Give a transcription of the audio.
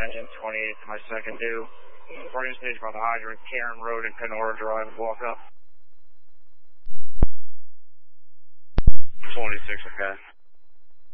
Engine 28 to my second due. Parking stage by the hydrant, Karen Road and Kenora Drive, walk up. 26, okay.